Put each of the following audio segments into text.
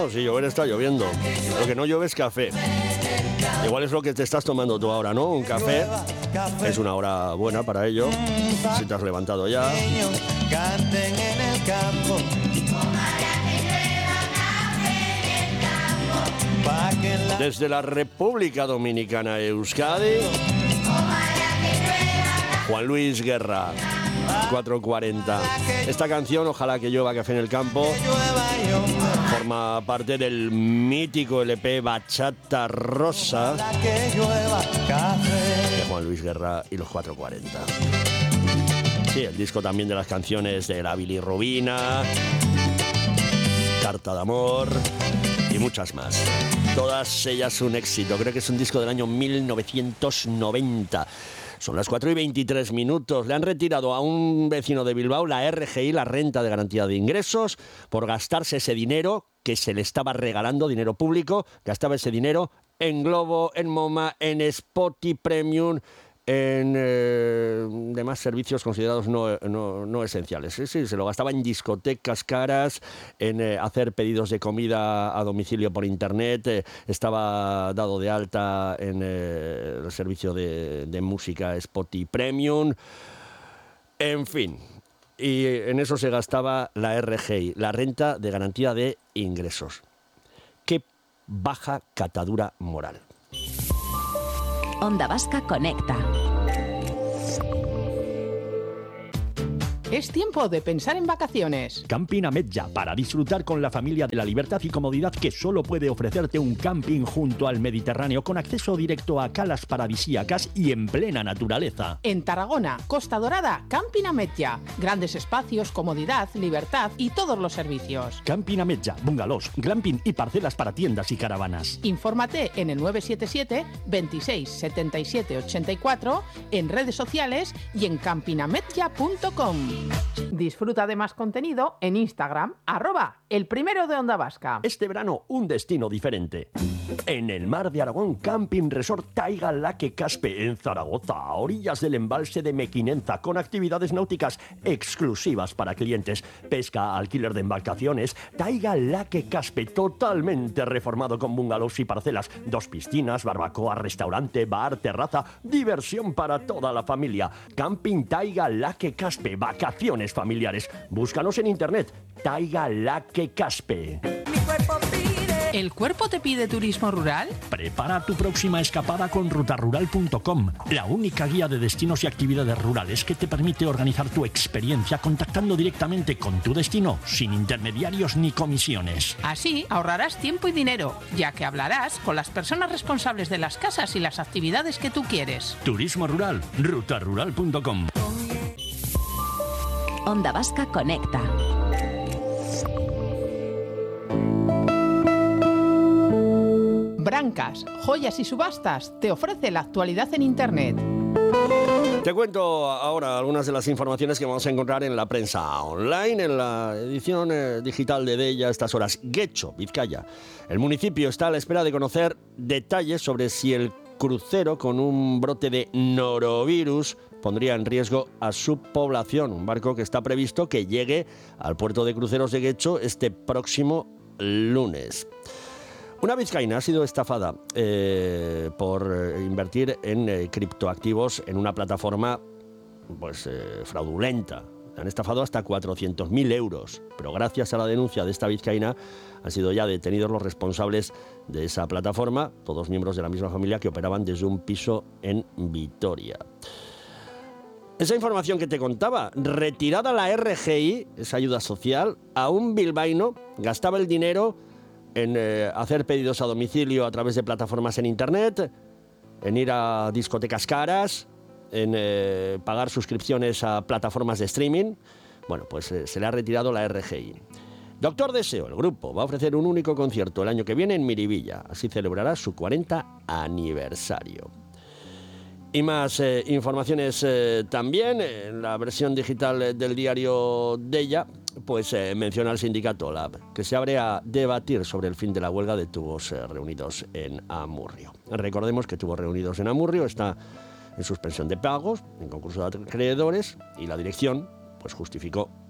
No, sí, llover está lloviendo. Lo que no llueve es café. Igual es lo que te estás tomando tú ahora, ¿no? Un café. Es una hora buena para ello. Si te has levantado ya. Canten en el campo. Desde la República Dominicana, Euskadi, Juan Luis Guerra, 4:40. Esta canción, Ojalá que llueva café en el campo, forma parte del mítico LP Bachata Rosa de Juan Luis Guerra y los 4:40. Sí, el disco también de las canciones de la bilirrubina, Carta de amor y muchas más. Todas ellas un éxito. Creo que es un disco del año 1990. Son las 4:23. Le han retirado a un vecino de Bilbao la RGI, la renta de garantía de ingresos, por gastarse ese dinero que se le estaba regalando, dinero público. Gastaba ese dinero en Globo, en MoMA, en Spotify Premium, en demás servicios considerados no esenciales. Sí, se lo gastaba en discotecas caras, en hacer pedidos de comida a domicilio por internet, estaba dado de alta en el servicio de música Spotify Premium, en fin. Y en eso se gastaba la RGI, la renta de garantía de ingresos. ¡Qué baja catadura moral! Onda Vasca Conecta. Es tiempo de pensar en vacaciones. Camping Ametlla, para disfrutar con la familia de la libertad y comodidad que solo puede ofrecerte un camping junto al Mediterráneo, con acceso directo a calas paradisíacas y en plena naturaleza. En Tarragona, Costa Dorada, Camping Ametlla. Grandes espacios, comodidad, libertad y todos los servicios. Camping Ametlla, bungalows, glamping y parcelas para tiendas y caravanas. Infórmate en el 977 26 77 84, en redes sociales y en campingametlla.com. Disfruta de más contenido en Instagram, @elprimero de Onda Vasca. Este verano, un destino diferente. En el Mar de Aragón, Camping Resort Taiga Laque Caspe, en Zaragoza, a orillas del embalse de Mequinenza, con actividades náuticas exclusivas para clientes, pesca, alquiler de embarcaciones. Taiga Laque Caspe, totalmente reformado con bungalows y parcelas, 2 piscinas, barbacoa, restaurante, bar, terraza, diversión para toda la familia. Camping Taiga Laque Caspe, vacaciones familiares. Búscanos en internet, Taiga Laque Caspe. ¿El cuerpo te pide turismo rural? Prepara tu próxima escapada con rutarural.com, la única guía de destinos y actividades rurales que te permite organizar tu experiencia contactando directamente con tu destino, sin intermediarios ni comisiones. Así ahorrarás tiempo y dinero, ya que hablarás con las personas responsables de las casas y las actividades que tú quieres. Turismo rural, rutarural.com. Onda Vasca Conecta. Brancas, Joyas y Subastas te ofrece la actualidad en Internet. Te cuento ahora algunas de las informaciones que vamos a encontrar en la prensa online, en la edición digital de Deia a estas horas. Guecho, Vizcaya. El municipio está a la espera de conocer detalles sobre si el crucero con un brote de norovirus pondría en riesgo a su población. Un barco que está previsto que llegue al puerto de cruceros de Guecho este próximo lunes. Una vizcaína ha sido estafada por invertir en criptoactivos en una plataforma fraudulenta. Han estafado hasta 400.000 euros, pero gracias a la denuncia de esta vizcaína han sido ya detenidos los responsables de esa plataforma, todos miembros de la misma familia que operaban desde un piso en Vitoria. Esa información que te contaba, retirada la RGI, esa ayuda social, a un bilbaíno gastaba el dinero en hacer pedidos a domicilio a través de plataformas en internet, en ir a discotecas caras, en pagar suscripciones a plataformas de streaming. Bueno, pues se le ha retirado la RGI. Doctor Deseo, el grupo, va a ofrecer un único concierto el año que viene en Miribilla. Así celebrará su 40 aniversario. Y más informaciones también. En la versión digital del diario Deia, pues menciona al sindicato LAB, que se abre a debatir sobre el fin de la huelga de tubos reunidos en Amurrio. Recordemos que Tubos Reunidos en Amurrio está en suspensión de pagos, en concurso de acreedores, y la dirección pues justificó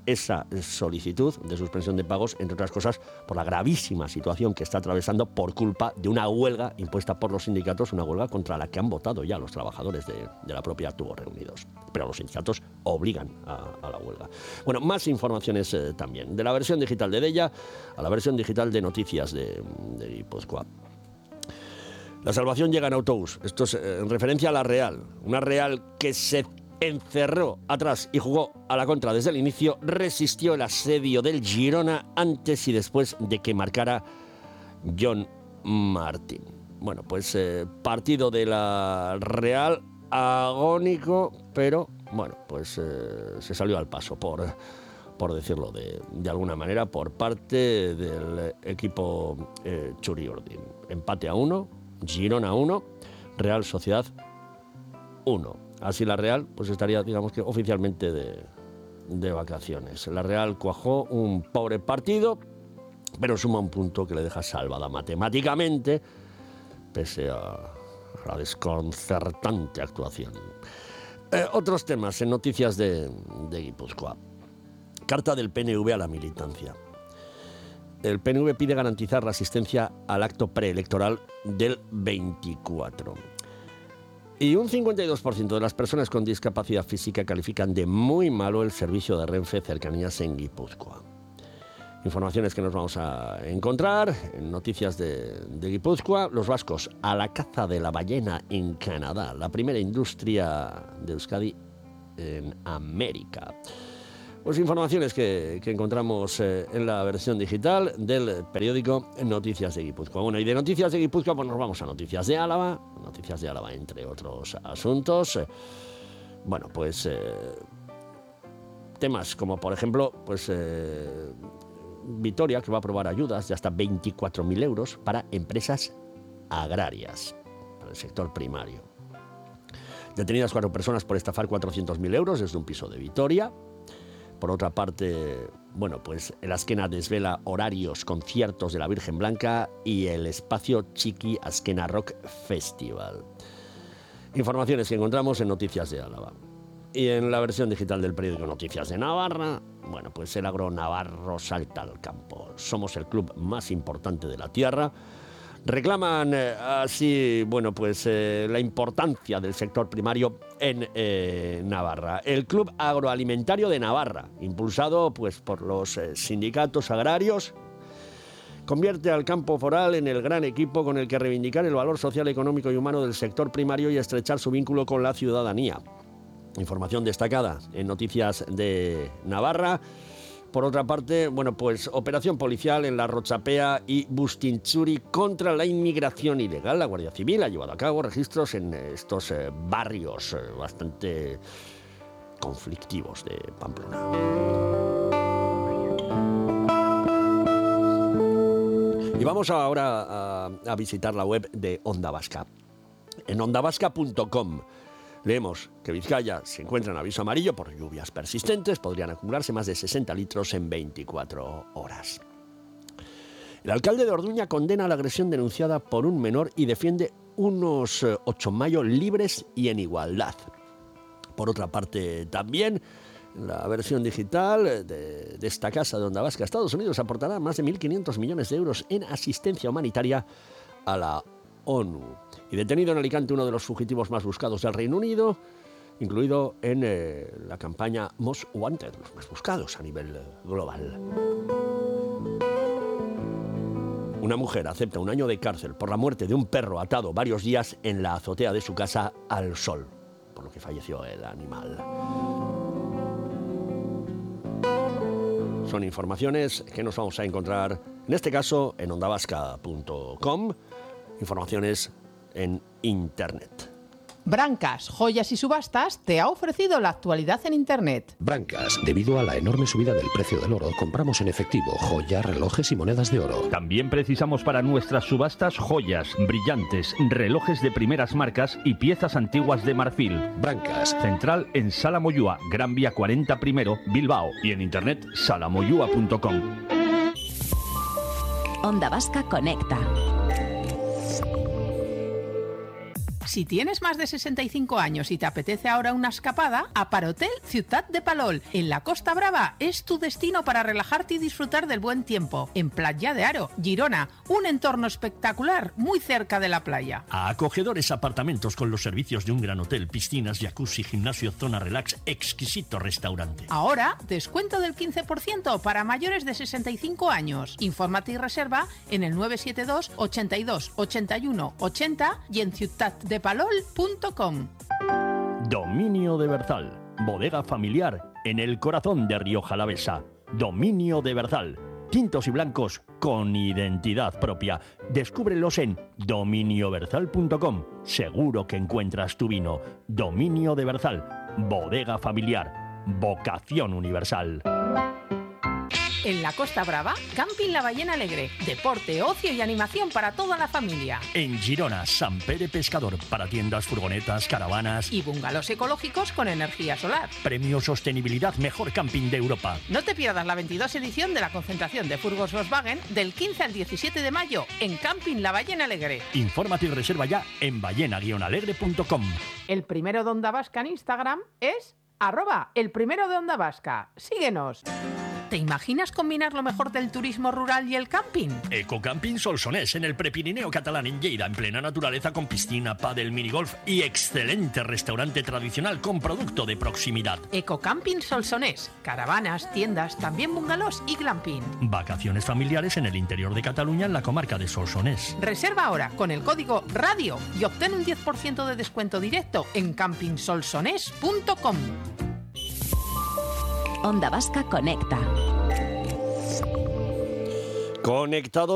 esa solicitud de suspensión de pagos, entre otras cosas, por la gravísima situación que está atravesando por culpa de una huelga impuesta por los sindicatos, una huelga contra la que han votado ya los trabajadores de la propia Tubos Reunidos. Pero los sindicatos obligan a la huelga. Bueno, más informaciones también. De la versión digital de Deia a la versión digital de Noticias de Guipúzcoa. La salvación llega en autobús. Esto es en referencia a la Real. Una Real que se encerró atrás y jugó a la contra desde el inicio, resistió el asedio del Girona antes y después de que marcara John Martín. Bueno, pues partido de la Real agónico, pero bueno, pues se salió al paso, por decirlo de alguna manera, por parte del equipo Txuri-Urdin. Empate a 1, Girona 1, Real Sociedad 1. Así la Real pues estaría, digamos que oficialmente de vacaciones. La Real cuajó un pobre partido, pero suma un punto que le deja salvada matemáticamente, pese a la desconcertante actuación. Otros temas en Noticias de Guipúzcoa. Carta del PNV a la militancia. El PNV pide garantizar la asistencia al acto preelectoral del 24. Y un 52% de las personas con discapacidad física califican de muy malo el servicio de Renfe Cercanías en Guipúzcoa. Informaciones que nos vamos a encontrar en Noticias de Guipúzcoa. Los vascos a la caza de la ballena en Canadá, la primera industria de Euskadi en América. Pues informaciones que encontramos en la versión digital del periódico Noticias de Guipúzcoa. Bueno, y de Noticias de Guipúzcoa pues nos vamos a Noticias de Álava entre otros asuntos. Bueno, pues temas como por ejemplo, pues Vitoria, que va a aprobar ayudas de hasta 24.000 euros para empresas agrarias, para el sector primario. Detenidas 4 personas por estafar 400.000 euros desde un piso de Vitoria. Por otra parte, bueno, pues el Azkena desvela horarios, conciertos de la Virgen Blanca y el espacio Txiki Azkena Rock Festival. Informaciones que encontramos en Noticias de Álava. Y en la versión digital del periódico Noticias de Navarra, bueno, pues el agro navarro salta al campo. Somos el club más importante de la tierra. Reclaman así, bueno, pues la importancia del sector primario en Navarra. El Club Agroalimentario de Navarra, impulsado pues por los sindicatos agrarios, convierte al campo foral en el gran equipo con el que reivindicar el valor social, económico y humano del sector primario y estrechar su vínculo con la ciudadanía. Información destacada en Noticias de Navarra. Por otra parte, bueno, pues operación policial en la Rochapea y Bustinchuri contra la inmigración ilegal. La Guardia Civil ha llevado a cabo registros en estos barrios bastante conflictivos de Pamplona. Y vamos ahora a visitar la web de Onda Vasca. En ondavasca.com leemos que Vizcaya se encuentra en aviso amarillo por lluvias persistentes. Podrían acumularse más de 60 litros en 24 horas. El alcalde de Orduña condena la agresión denunciada por un menor y defiende unos 8 mayo libres y en igualdad. Por otra parte, también la versión digital de esta casa de Onda Vasca, Estados Unidos aportará más de 1.500 millones de euros en asistencia humanitaria a la ONU. Y detenido en Alicante uno de los fugitivos más buscados del Reino Unido, incluido en la campaña Most Wanted, los más buscados a nivel global. Una mujer acepta 1 año de cárcel por la muerte de un perro atado varios días en la azotea de su casa al sol, por lo que falleció el animal. Son informaciones que nos vamos a encontrar, en este caso, en ondavasca.com, informaciones en Internet. Brancas, Joyas y Subastas te ha ofrecido la actualidad en Internet. Brancas, debido a la enorme subida del precio del oro, compramos en efectivo joyas, relojes y monedas de oro. También precisamos para nuestras subastas joyas, brillantes, relojes de primeras marcas y piezas antiguas de marfil. Brancas. Central en Sala Moyúa, Gran Vía 40 primero, Bilbao. Y en internet salamoyua.com. Onda Vasca Conecta. Si tienes más de 65 años y te apetece ahora una escapada, Aparhotel Ciutat de Palol, en la Costa Brava, es tu destino para relajarte y disfrutar del buen tiempo. En Platja de Aro, Girona, un entorno espectacular muy cerca de la playa. A acogedores apartamentos con los servicios de un gran hotel, piscinas, jacuzzi, gimnasio, zona relax, exquisito restaurante. Ahora, descuento del 15% para mayores de 65 años. Infórmate y reserva en el 972 82 81 80 y en ciutatdepalol.com. Dominio de Berzal, bodega familiar en el corazón de Rioja Alavesa. Dominio de Berzal, tintos y blancos con identidad propia. Descúbrelos en dominioberzal.com. Seguro que encuentras tu vino. Dominio de Berzal, bodega familiar, vocación universal. En la Costa Brava, Camping La Ballena Alegre. Deporte, ocio y animación para toda la familia. En Girona, Sant Pere Pescador, para tiendas, furgonetas, caravanas Y bungalows ecológicos con energía solar. Premio Sostenibilidad Mejor Camping de Europa. No te pierdas la 22 edición de la concentración de furgos Volkswagen del 15 al 17 de mayo en Camping La Ballena Alegre. Infórmate y reserva ya en ballena-alegre.com. El primero de Onda Vasca en Instagram es @elprimerodeondavasca. Síguenos. ¿Te imaginas combinar lo mejor del turismo rural y el camping? Ecocamping Solsonès, en el Prepirineo catalán, en Lleida, en plena naturaleza, con piscina, pádel, minigolf y excelente restaurante tradicional con producto de proximidad. Ecocamping Solsonès. Caravanas, tiendas, también bungalows y glamping. Vacaciones familiares en el interior de Cataluña, en la comarca de Solsonès. Reserva ahora con el código RADIO y obtén un 10% de descuento directo en campingsolsonés.com. Onda Vasca Conecta. Conectado